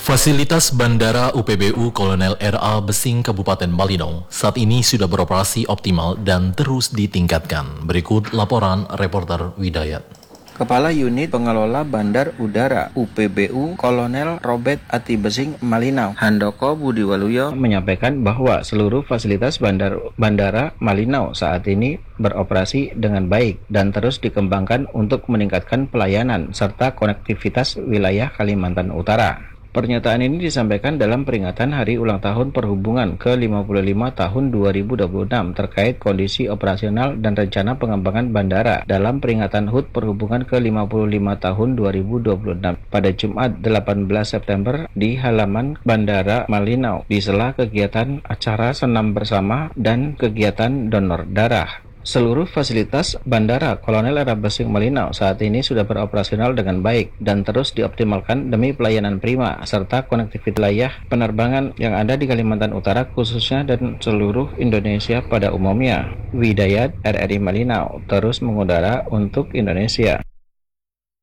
Fasilitas Bandara UPBU Kolonel RA Besing Kabupaten Malino saat ini sudah beroperasi optimal dan terus ditingkatkan. Berikut laporan reporter Widayat. Kepala Unit Pengelola Bandar Udara UPBU Kolonel Robert Ati Besing Malinau, Handoko Budiwaluyo, menyampaikan bahwa seluruh fasilitas Bandara Malinau saat ini beroperasi dengan baik dan terus dikembangkan untuk meningkatkan pelayanan serta konektivitas wilayah Kalimantan Utara. Pernyataan ini disampaikan dalam peringatan Hari Ulang Tahun Perhubungan ke-55 tahun 2026 terkait kondisi operasional dan rencana pengembangan bandara dalam peringatan HUT Perhubungan ke-55 tahun 2026 pada Jumat 18 September di halaman Bandara Malinau di sela kegiatan acara senam bersama dan kegiatan donor darah. Seluruh fasilitas Bandara Kolonel RA Besing Malinau saat ini sudah beroperasional dengan baik dan terus dioptimalkan demi pelayanan prima serta konektivitas wilayah penerbangan yang ada di Kalimantan Utara khususnya dan seluruh Indonesia pada umumnya. Widayat RRI Malinau terus mengudara untuk Indonesia.